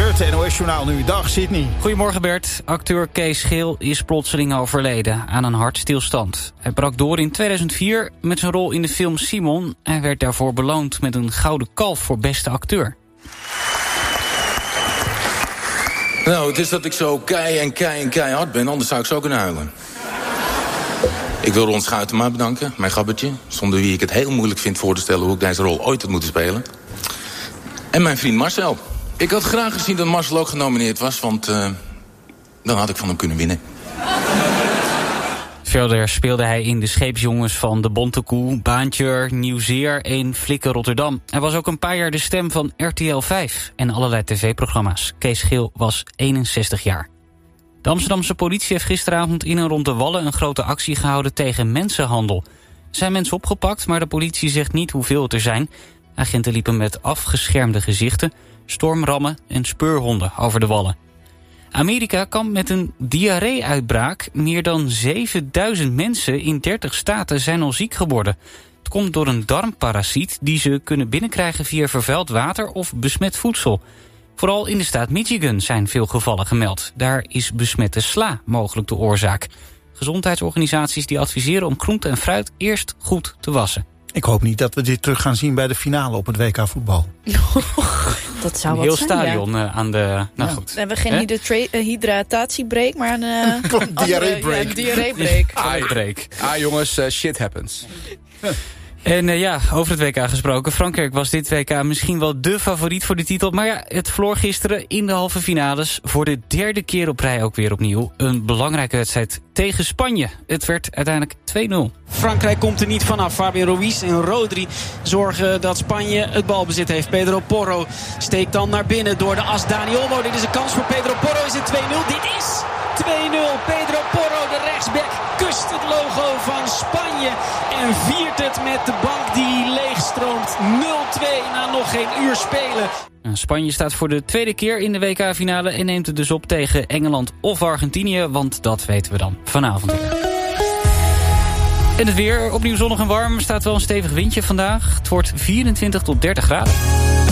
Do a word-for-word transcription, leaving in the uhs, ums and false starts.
gebeurt, N O S-journaal nu. Dag, Sydney. Goedemorgen, Bert. Acteur Kees Geel is plotseling overleden aan een hartstilstand. Hij brak door in tweeduizend vier met zijn rol in de film Simon. Hij werd daarvoor beloond met een gouden kalf voor beste acteur. Nou, het is dat ik zo kei en kei en keihard ben, anders zou ik zo kunnen huilen. Ik wil Ron Schuitenmaat bedanken, mijn gabbertje, zonder wie ik het heel moeilijk vind voor te stellen hoe ik deze rol ooit had moeten spelen. En mijn vriend Marcel. Ik had graag gezien dat Marcel ook genomineerd was, want uh, dan had ik van hem kunnen winnen. Verder speelde hij in De Scheepsjongens van De Bonte Koe, Baantje, Nieuwzeer en Flikken Rotterdam. Hij was ook een paar jaar de stem van R T L vijf en allerlei tv-programma's. Kees Geel was eenenzestig jaar. De Amsterdamse politie heeft gisteravond in en rond de Wallen een grote actie gehouden tegen mensenhandel. Er zijn mensen opgepakt, maar de politie zegt niet hoeveel het er zijn. Agenten liepen met afgeschermde gezichten, stormrammen en speurhonden over de Wallen. Amerika kampt met een diarree-uitbraak. Meer dan zevenduizend mensen in dertig staten zijn al ziek geworden. Het komt door een darmparasiet die ze kunnen binnenkrijgen via vervuild water of besmet voedsel. Vooral in de staat Michigan zijn veel gevallen gemeld. Daar is besmette sla mogelijk de oorzaak. Gezondheidsorganisaties die adviseren om groente en fruit eerst goed te wassen. Ik hoop niet dat we dit terug gaan zien bij de finale op het W K voetbal. Dat zou een wat heel zijn, stadion ja. uh, aan de... Nou ja. goed. We hebben geen hydra- hydratatiebreak, maar een... Uh, diarree-break. Ja, diarree-break. Ah, break. ah jongens, uh, shit happens. En uh, ja, over het W K gesproken. Frankrijk was dit W K misschien wel dé favoriet voor de titel. Maar ja, het verloor gisteren in de halve finales. Voor de derde keer op rij ook weer opnieuw. Een belangrijke wedstrijd tegen Spanje. Het werd uiteindelijk twee nul. Frankrijk komt er niet vanaf. Fabian Ruiz en Rodri zorgen dat Spanje het balbezit heeft. Pedro Porro steekt dan naar binnen door de as Dani Olmo. Dit is een kans voor Pedro Porro. Is het twee nul? Dit is twee nul. Pedro Porro, de rechtsback, kust het logo van Spanje. En viert het met de bank die leegstroomt. nul twee na nog geen uur spelen. Spanje staat voor de tweede keer in de W K-finale en neemt het dus op tegen Engeland of Argentinië. Want dat weten we dan vanavond weer. En het weer, opnieuw zonnig en warm. Er staat wel een stevig windje vandaag. Het wordt vierentwintig tot dertig graden.